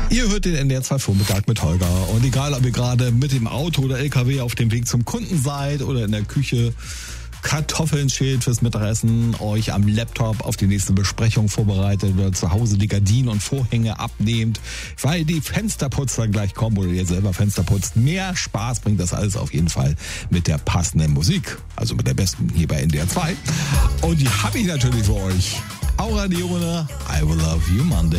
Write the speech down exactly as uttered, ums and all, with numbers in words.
Ihr hört den N D R zwei Vormittag mit Holger. Und egal, ob ihr gerade mit dem Auto oder L K W auf dem Weg zum Kunden seid oder in der Küche Kartoffeln schält fürs Mittagessen, euch am Laptop auf die nächste Besprechung vorbereitet oder zu Hause die Gardinen und Vorhänge abnehmt, weil die Fensterputzer gleich kommen oder ihr selber Fenster putzt. Mehr Spaß bringt das alles auf jeden Fall mit der passenden Musik, also mit der besten hier bei N D R zwei. Und die habe ich natürlich für euch. Aura Dione, I Will Love You Monday.